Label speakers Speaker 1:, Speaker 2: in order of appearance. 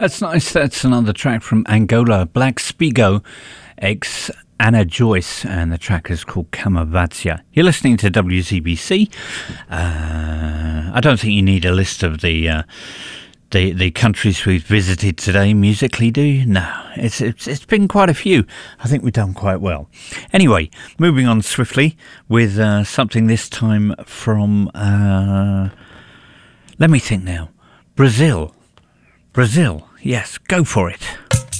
Speaker 1: That's nice. That's another track from Angola, Black Spigo, ex Anna Joyce, and the track is called Kamavazia. You're listening to WZBC. I don't think you need a list of the countries we've visited today musically, do you? No, it's been quite a few. I think we've done quite well. Anyway, moving on swiftly with something this time from, let me think now, Brazil, yes, go for it.